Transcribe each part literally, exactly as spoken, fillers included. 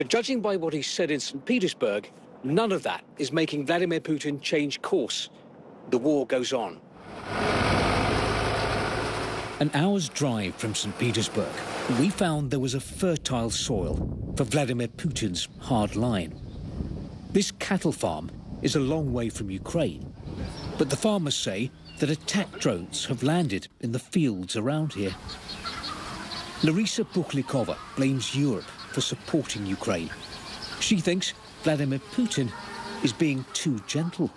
But judging by what he said in Saint Petersburg, none of that is making Vladimir Putin change course. The war goes on. An hour's drive from Saint Petersburg, we found there was a fertile soil for Vladimir Putin's hard line. This cattle farm is a long way from Ukraine, but the farmers say that attack drones have landed in the fields around here. Larisa Bukhlikova blames Europe for supporting Ukraine. She thinks Vladimir Putin is being too gentle.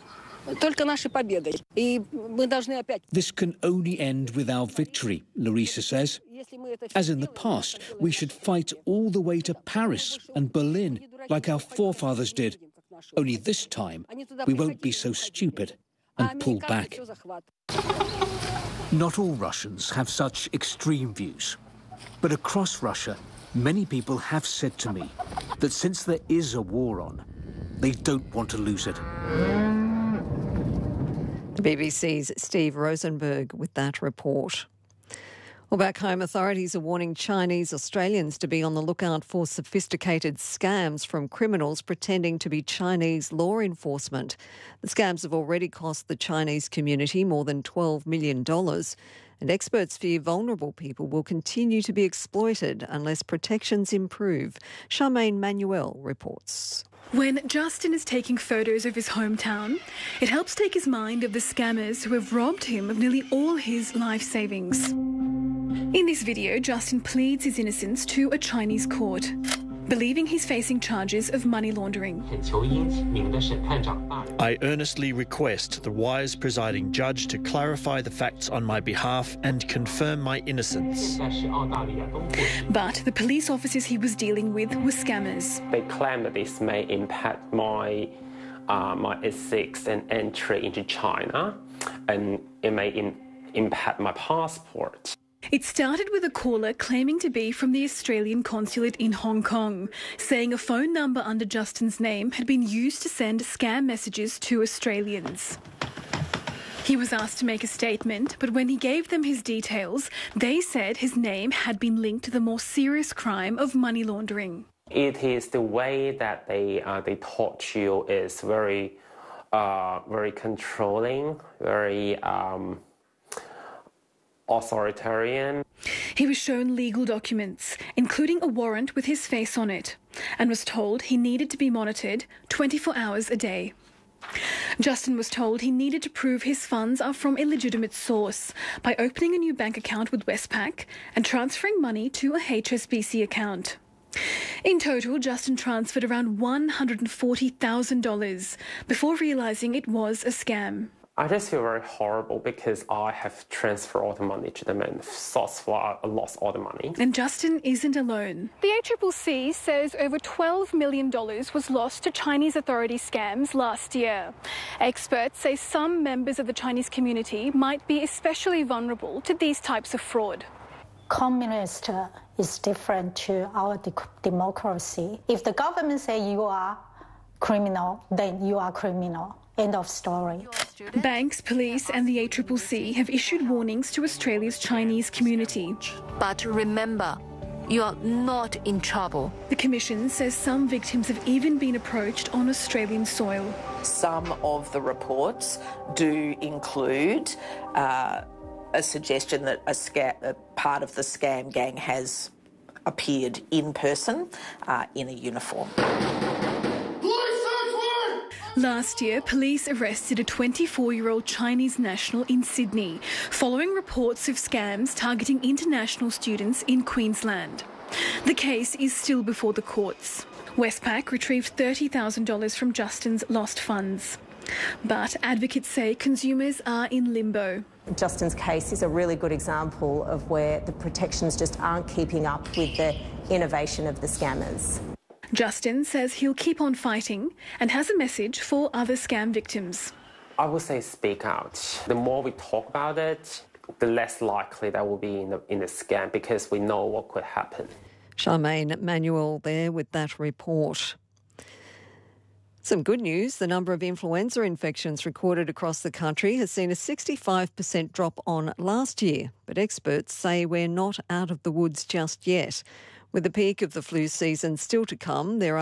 This can only end with our victory, Larisa says. As in the past, we should fight all the way to Paris and Berlin, like our forefathers did. Only this time, we won't be so stupid and pull back. Not all Russians have such extreme views. But across Russia, many people have said to me that since there is a war on, they don't want to lose it. The B B C's Steve Rosenberg with that report. Well, back home, authorities are warning Chinese Australians to be on the lookout for sophisticated scams from criminals pretending to be Chinese law enforcement. The scams have already cost the Chinese community more than twelve million dollars, and experts fear vulnerable people will continue to be exploited unless protections improve. Charmaine Manuel reports. When Justin is taking photos of his hometown, it helps take his mind of the scammers who have robbed him of nearly all his life savings. In this video, Justin pleads his innocence to a Chinese court, believing he's facing charges of money laundering. I earnestly request the wise presiding judge to clarify the facts on my behalf and confirm my innocence. But the police officers he was dealing with were scammers. They claim that this may impact my uh, my ethics and entry into China, and it may in, impact my passport. It started with a caller claiming to be from the Australian consulate in Hong Kong, saying a phone number under Justin's name had been used to send scam messages to Australians. He was asked to make a statement, but when he gave them his details, they said his name had been linked to the more serious crime of money laundering. It is the way that they uh, they taught you is very, uh, very controlling, very um, authoritarian. He was shown legal documents, including a warrant with his face on it, and was told he needed to be monitored twenty-four hours a day. Justin was told he needed to prove his funds are from a legitimate source by opening a new bank account with Westpac and transferring money to a H S B C account. In total, Justin transferred around one hundred forty thousand dollars before realising it was a scam. I just feel very horrible because I have transferred all the money to them and thus far I lost all the money. And Justin isn't alone. The A C C C says over twelve million dollars was lost to Chinese authority scams last year. Experts say some members of the Chinese community might be especially vulnerable to these types of fraud. Communist is different to our de- democracy. If the government say you are criminal, then you are criminal. End of story. Banks, police and the A C C C have issued warnings to Australia's Chinese community. But remember, you are not in trouble. The Commission says some victims have even been approached on Australian soil. Some of the reports do include uh, a suggestion that a, sca- a part of the scam gang has appeared in person uh, in a uniform. Last year, police arrested a twenty-four-year-old Chinese national in Sydney following reports of scams targeting international students in Queensland. The case is still before the courts. Westpac retrieved thirty thousand dollars from Justin's lost funds. But advocates say consumers are in limbo. Justin's case is a really good example of where the protections just aren't keeping up with the innovation of the scammers. Justin says he'll keep on fighting and has a message for other scam victims. I would say speak out. The more we talk about it, the less likely that will be in the, in the scam because we know what could happen. Charmaine Manuel there with that report. Some good news. The number of influenza infections recorded across the country has seen a sixty-five percent drop on last year, but experts say we're not out of the woods just yet. With the peak of the flu season still to come, there are